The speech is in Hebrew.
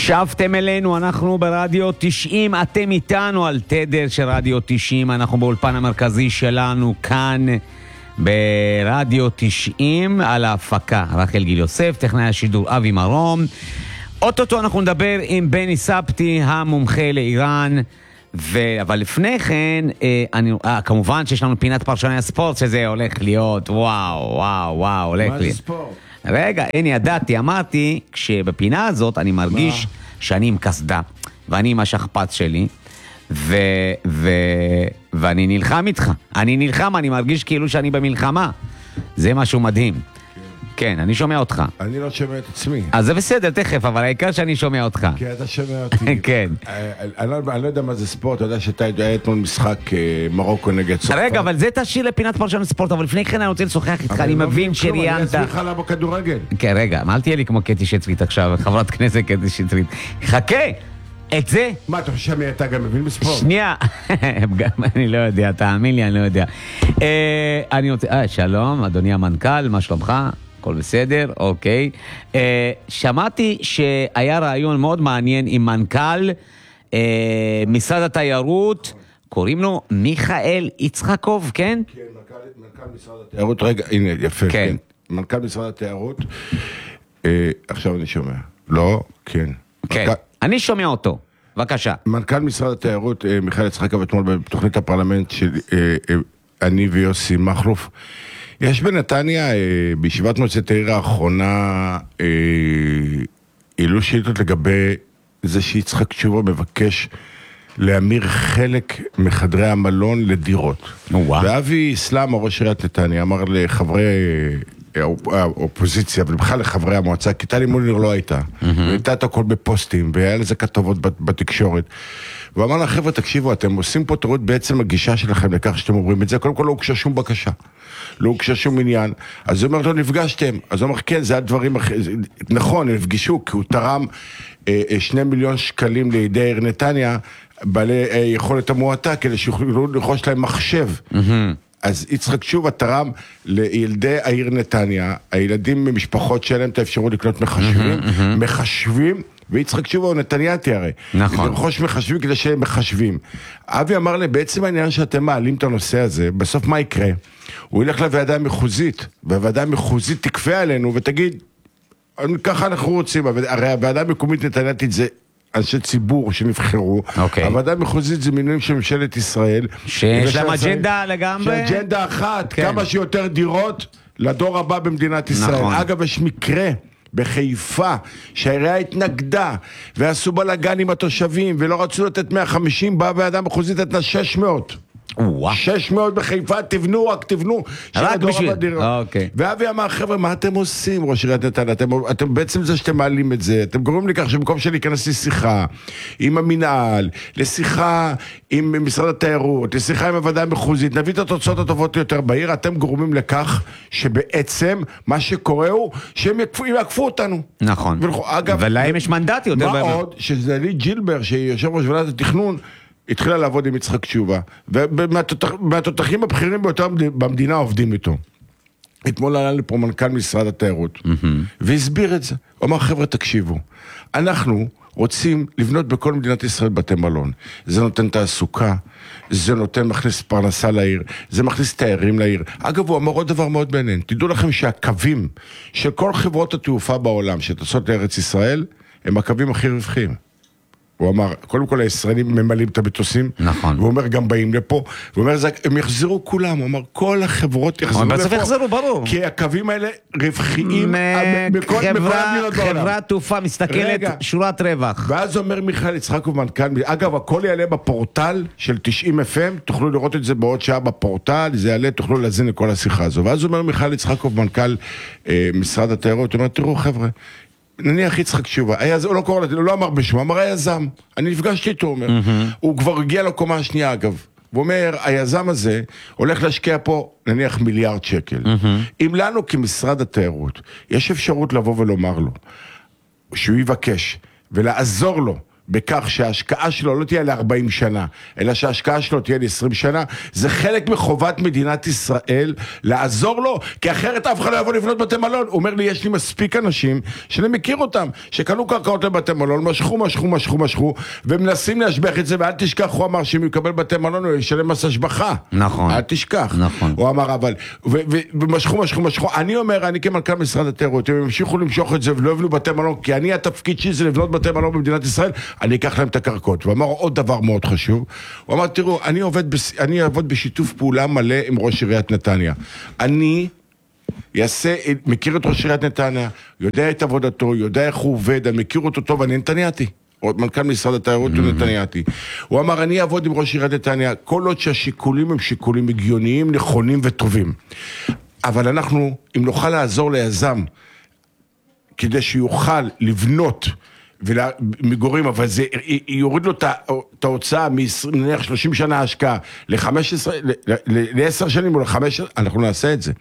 שבתם אלינו, אנחנו ברדיו 90, אתם איתנו על תדר של רדיו 90, אנחנו באולפן המרכזי שלנו כאן ברדיו 90, על ההפקה רחל גיל יוסף, טכנאי השידור אבי מרום. אוטוטו אנחנו נדבר עם בני סבתי, המומחה לאיראן, אבל לפני כן, כמובן שיש לנו פינת פרשני הספורט, שזה הולך להיות, וואו, הולך לי. מה זה ספורט? רגע, הנה ידעתי, אמרתי, כשבפינה הזאת אני מרגיש שאני עם כסדה, ואני עם השכפ"ץ שלי, ואני נלחם איתך. אני מרגיש כאילו שאני במלחמה. זה משהו מדהים. כן, אני שומע אותך. אני לא שומע את עצמי. אז זה בסדר, תכף, אבל העיקר שאני שומע אותך. כן, אתה שומע אותי. כן. אני לא יודע מה זה ספורט, אתה יודע שאתה היה אתמול משחק מרוקו נגד צרפת. רגע, אבל זה תשאיר לפינת פרשן ספורט, אבל לפני כן אני רוצה לשוחח איתך, אני מבין שריינת. אני אסביר לך למה כדורגל. כן, רגע, אל תהיה לי כמו קטי שטרית עכשיו, חברת כנסת קטי שטרית. חכה! את זה? מה, אתה חושב שאתה גם מבין בספורט? שנייה, אני לא יודע, תאמין לי, אני לא יודע. אני רוצה, שלום, אדוני המנכ"ל, מה שלומך? הכל בסדר, אוקיי. שמעתי שהיה רעיון מאוד מעניין עם מנכ"ל משרד התיירות, קוראים לו מיכאל יצחקוב, כן? כן, מנכ"ל משרד התיירות, רגע, הנה, יפה, כן. מנכ"ל משרד התיירות, עכשיו אני שומע. לא, כן. כן, אני שומע אותו, בבקשה. מנכ"ל משרד התיירות, מיכאל יצחקוב, אתמול בתוכנית הפרלמנט של אני ויוסי מחלוף, יש בנתניה, בישיבת מועצת העיר האחרונה, העלו שאילתות לגבי זה שיצחק תשובה מבקש להמיר חלק מחדרי המלון לדירות. ואבי סלאם, ראש עיריית נתניה, אמר לחברי האופוזיציה, ובכלל לחברי המועצה, כי טלי מולניר לא הייתה. והייתה את הכל בפוסטים, והיה לזה כתובות בתקשורת. והוא אמר לה, חבר'ה, תקשיבו, אתם עושים פה טעות בעצם הגישה שלכם לכך שאתם אומרים את זה, קודם כל לא הוגשה שום בקשה, לא הוגשה שום עניין, אז הוא אומר, לא נפגשתם, אז הוא אומר, כן, זה הדברים אחרים, נכון, הם נפגשו, כי הוא תרם 2 מיליון שקלים לידי העיר נתניה, בעלי יכולת המועטה, כדי שיוכלו לרכוש להם מחשב. אז יצחק תשובה תרם לילדי העיר נתניה, הילדים ממשפחות שלהם את האפשרות לקנות מחשבים, ויצחק תשובה הוא נתניאתי הרי. נכון. לרכוש מחשבים כדי שהם מחשבים. אבי אמר לי, בעצם העניין שאתם מעלים את הנושא הזה, בסוף מה יקרה? הוא ילך לוועדה המחוזית, והוועדה המחוזית תקפה עלינו ותגיד, ככה אנחנו רוצים, הרי הוועדה המקומית נתניאתית זה אנשי ציבור שנבחרו, הוועדה המחוזית זה מינויים של ממשלת ישראל, שיש להם אג'נדה לגמרי, שאג'נדה אחת, כמה שיותר דירות לדור הבא במדינת ישראל. אגב, יש מקרה בחיפה שהעירייה התנגדה ועשו בלגן עם התושבים ולא רצו לתת 150, באה ועדה המחוזית לתת 600. 600 בחיפה, תבנו, רק תבנו, רק בשביל. ואבי אמר, חבר'ה, מה אתם עושים, ראש עיריית נתניה? אתם בעצם זה שאתם מעלים את זה, אתם גורמים לכך שבמקום להיכנס לשיחה עם המנהל, לשיחה עם משרד התיירות, לשיחה עם הוועדה המחוזית, נביא את התוצאות הטובות יותר בעיר, אתם גורמים לכך שבעצם מה שקורה הוא שהם יקפו אותנו. נכון. ולהם יש מנדטי יותר. מה עוד שזה לי ג'ילבר, שיושב ראש ועדת התכנון, התחילה לעבוד עם יצחק תשובה, ומהתותחים הבכירים ביותר במדינה עובדים איתו. אתמול עלה לפה מנכ"ל משרד התיירות, והסביר את זה. הוא אמר, חבר'ה, תקשיבו, אנחנו רוצים לבנות בכל מדינת ישראל בתי מלון. זה נותן תעסוקה, זה נותן מכניס פרנסה לעיר, זה מכניס תיירים לעיר. אגב, הוא אמר עוד דבר מאוד מעניין, תדעו לכם שהקווים של כל חברות התעופה בעולם שטסות לארץ ישראל, הם הקווים הכי רווחיים. הוא אמר, קודם כל הישראלים ממלאים את המטוסים, נכון. והוא אומר, גם באים לפה, והוא אומר, הם יחזרו כולם, הוא אומר, כל החברות יחזרו לפה. בסוף יחזרו, ברור. כי הקווים האלה רווחיים בכל המדינות בעולם. חברת תעופה מסתכלת שורת רווח. ואז אומר מיכאל יצחקוב מנכ"ל, אגב, הכל יעלה בפורטל של 90 FM, תוכלו לראות את זה בעוד שעה בפורטל, זה יעלה, תוכלו להזין לכל השיחה הזו. ואז אומר מיכאל יצחקוב מנכ"ל משרד התיירות, הוא אומר, תראו חבר'ה, נניח יצחק תשובה, הוא לא קורא, הוא לא אמר בשמו, אמר היזם, אני נפגשתי איתו, הוא אומר, הוא כבר הגיע לקומה השנייה אגב, הוא אומר, היזם הזה הולך להשקיע פה נניח 1 מיליארד שקל, אם לנו כמשרד התיירות, יש אפשרות לבוא ולומר לו, שהוא יבקש ולעזור לו, בכך שההשקעה שלו לא תהיה ל-40 שנה, אלא שההשקעה שלו תהיה ל-20 שנה, זה חלק מחובת מדינת ישראל לעזור לו, כי אחרת אף אחד לא יבוא לבנות בתי מלון. הוא אומר לי, יש לי מספיק אנשים שאני מכיר אותם, שקנו קרקעות לבתי מלון, משכו, ומנסים להשבח את זה, ואל תשכח, הוא אמר שאם יקבל בתי מלון, הוא ישלם מס השבחה. נכון. אל תשכח. נכון. הוא אמר, אבל, ומשכו. אני אומר, אני כמנכ"ל משרד התיירות, הם המשיכו למשוך את זה ולא יבנו בתי מלון, כי אני התפקיד שלי זה לבנות בתי מלון במדינת ישראל, אני אקח להם את הקרקעות. הוא אמר עוד דבר מאוד חשוב, הוא אמר, תראו, אני אעבוד בשיתוף פעולה מלא עם ראש עיריית נתניה. אני מכיר את ראש עיריית נתניה, יודע את עבודתו, יודע איך הוא עובד, אני מכיר אותו טוב, אני נתניאתי. מנכ"ל משרד התיירות הוא נתניאתי. הוא אמר, אני אעבוד עם ראש עיריית נתניה, כל עוד שהשיקולים הם שיקולים הגיוניים, נכונים וטובים. אבל אנחנו, אם נוכל לעזור ליזם, כדי שיוכל לבנות מגורים, אבל זה יוריד לו את ההוצאה מ-30 שנה השקעה ל-10 שנים או ל-15, אנחנו נעשה את זה.